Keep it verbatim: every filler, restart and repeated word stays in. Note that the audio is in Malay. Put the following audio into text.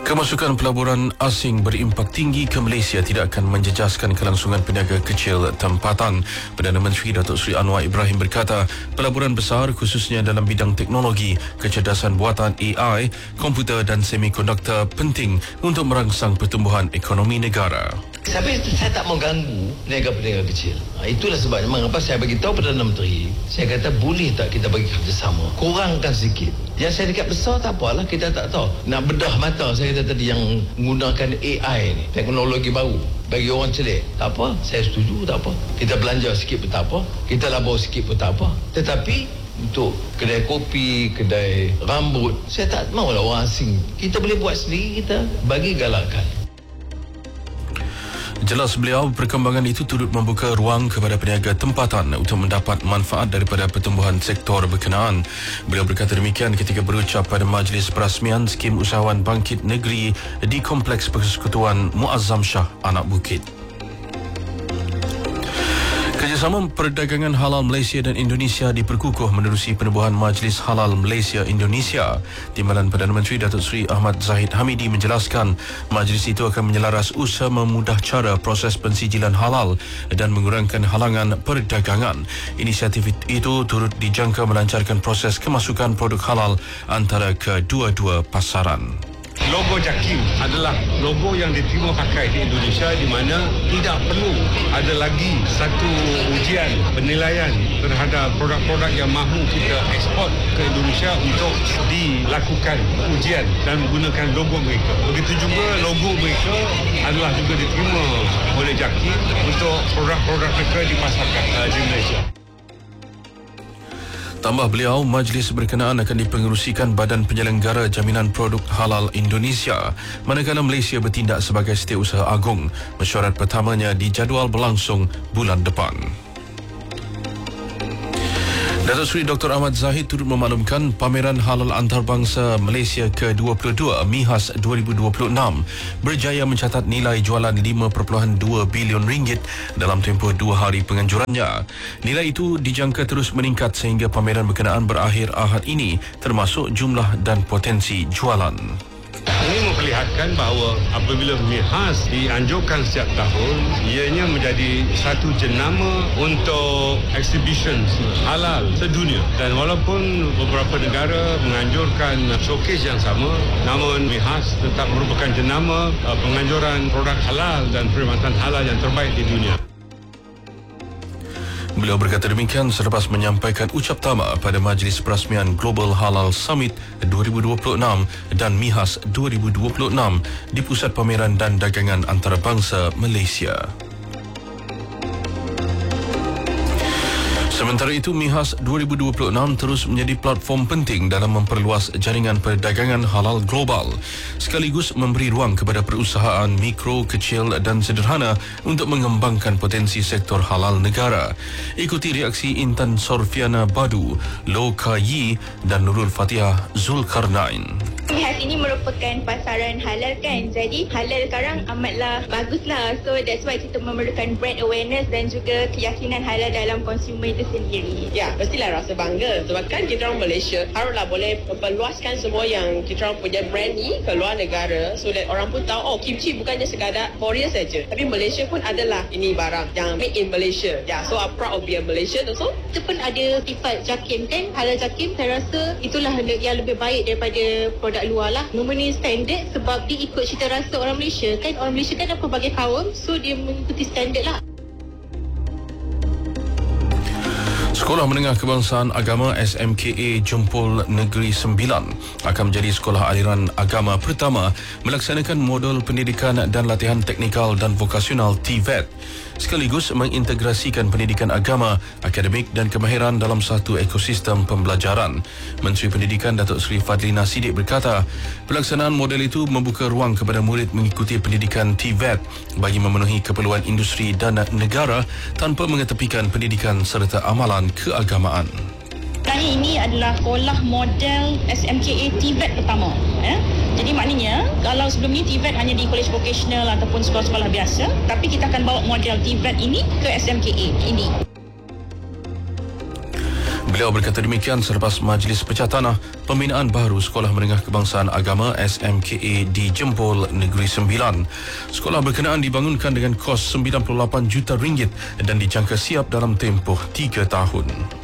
Kemasukan pelaburan asing berimpak tinggi ke Malaysia tidak akan menjejaskan kelangsungan peniaga kecil tempatan. Perdana Menteri Datuk Seri Anwar Ibrahim berkata, pelaburan besar khususnya dalam bidang teknologi, kecerdasan buatan A I, komputer dan semikonduktor penting untuk merangsang pertumbuhan ekonomi negara. Tapi saya tak mau ganggu peniaga-peniaga kecil. Ha, itulah sebabnya mengapa saya bagi tahu Perdana Menteri, saya kata boleh tak kita bagi kerjasama, kurangkan sikit. Yang saya dekat besar tak apalah, kita tak tahu. Nak bedah mata saya kata tadi yang menggunakan A I ni, teknologi baru bagi orang celik. Tak apa, saya setuju, tak apa. Kita belanja sikit pun tak apa, kita labur sikit pun tak apa. Tetapi untuk kedai kopi, kedai rambut, saya tak maulah orang asing. Kita boleh buat sendiri, kita bagi galakkan. Jelas beliau, perkembangan itu turut membuka ruang kepada peniaga tempatan untuk mendapat manfaat daripada pertumbuhan sektor berkenaan. Beliau berkata demikian ketika berucap pada majlis perasmian skim usahawan bangkit negeri di Kompleks Persekutuan Muazzam Shah, Anak Bukit. Kerjasama perdagangan halal Malaysia dan Indonesia diperkukuh menerusi penubuhan Majlis Halal Malaysia Indonesia. Timbalan Perdana Menteri Datuk Seri Ahmad Zahid Hamidi menjelaskan, majlis itu akan menyelaras usaha memudah cara proses pensijilan halal dan mengurangkan halangan perdagangan. Inisiatif itu turut dijangka melancarkan proses kemasukan produk halal antara kedua-dua pasaran. Logo JAKIM adalah logo yang diterima pakai di Indonesia, di mana tidak perlu ada lagi satu ujian penilaian terhadap produk-produk yang mahu kita ekspor ke Indonesia untuk dilakukan ujian dan menggunakan logo mereka. Begitu juga logo mereka adalah juga diterima oleh JAKIM untuk produk-produk mereka dipasarkan uh, di Malaysia. Tambah beliau, majlis berkenaan akan dipengerusikan Badan Penyelenggara Jaminan Produk Halal Indonesia, manakala Malaysia bertindak sebagai setiausaha agung. Mesyuarat pertamanya dijadual berlangsung bulan depan. Datuk Seri Doktor Ahmad Zahid turut memaklumkan pameran halal antarabangsa Malaysia ke dua puluh dua MIHAS dua ribu dua puluh enam berjaya mencatat nilai jualan lima perpuluhan dua bilion ringgit dalam tempoh dua hari penganjurannya. Nilai itu dijangka terus meningkat sehingga pameran berkenaan berakhir Ahad ini, termasuk jumlah dan potensi jualan. Ini memperlihatkan bahawa apabila MIHAS dianjurkan setiap tahun, ianya menjadi satu jenama untuk exhibition halal sedunia. Dan walaupun beberapa negara menganjurkan showcase yang sama, namun MIHAS tetap merupakan jenama penganjuran produk halal dan perkhidmatan halal yang terbaik di dunia. Beliau berkata demikian selepas menyampaikan ucap tama pada Majlis Perasmian Global Halal Summit dua ribu dua puluh enam dan MIHAS dua ribu dua puluh enam di Pusat Pameran dan Dagangan Antarabangsa Malaysia. Sementara itu, MIHAS dua ribu dua puluh enam terus menjadi platform penting dalam memperluas jaringan perdagangan halal global, sekaligus memberi ruang kepada perusahaan mikro, kecil dan sederhana untuk mengembangkan potensi sektor halal negara. Ikuti reaksi Intan Sorfiana Badu, Loh Ka Yi dan Nurul Fatihah Zulkarnain. MIHAS ini merupakan pasaran halal kan, jadi halal sekarang amatlah baguslah. So that's why kita memerlukan brand awareness dan juga keyakinan halal dalam konsumer itu sendiri. Ya, mestilah rasa bangga sebab kan kita orang Malaysia haruslah boleh memperluaskan semua yang kita orang punya brand ni ke luar negara, so that orang pun tahu, oh, kimchi bukannya sekadar Korea saja, tapi Malaysia pun adalah ini barang yang made in Malaysia. Ya, so I'm proud of being Malaysian also. Itu pun ada sifat JAKIM kan, halal JAKIM. Saya rasa itulah yang lebih baik daripada produk luar lah. Memenuhi standard sebab dia ikut cita rasa orang Malaysia kan. Orang Malaysia kan apa pelbagai kaum, so dia mengikuti standard lah. Sekolah Menengah Kebangsaan Agama S M K A Jempol Negeri Sembilan akan menjadi sekolah aliran agama pertama melaksanakan modul pendidikan dan latihan teknikal dan vokasional T V E T, sekaligus mengintegrasikan pendidikan agama, akademik dan kemahiran dalam satu ekosistem pembelajaran. Menteri Pendidikan Datuk Seri Fadlina Siddiq berkata, pelaksanaan model itu membuka ruang kepada murid mengikuti pendidikan T V E T bagi memenuhi keperluan industri dan negara tanpa mengetepikan pendidikan serta amalan keagamaan. Kali ini adalah sekolah model S M K A T V E T pertama. Eh? Jadi maknanya, kalau sebelum ni T V E T hanya di college vocational ataupun sekolah-sekolah biasa, tapi kita akan bawa model T V E T ini ke S M K A ini. Beliau berkata demikian selepas Majlis Pecah Tanah pembinaan baru Sekolah Menengah Kebangsaan Agama S M K A di Jempol Negeri Sembilan. Sekolah berkenaan dibangunkan dengan kos sembilan puluh lapan juta ringgit dan dijangka siap dalam tempoh tiga tahun.